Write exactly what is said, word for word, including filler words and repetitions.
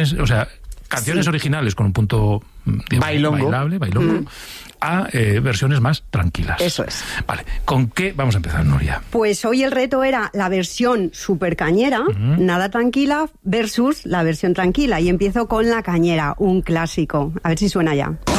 versiones, o sea, canciones sí. originales con un punto digamos, bailongo. bailable, bailongo, mm. a eh, versiones más tranquilas. Eso es. Vale, ¿con qué vamos a empezar, Nuria? Pues hoy el reto era la versión super cañera, uh-huh. nada tranquila, versus la versión tranquila. Y empiezo con La Cañera, un clásico. A ver si suena ya.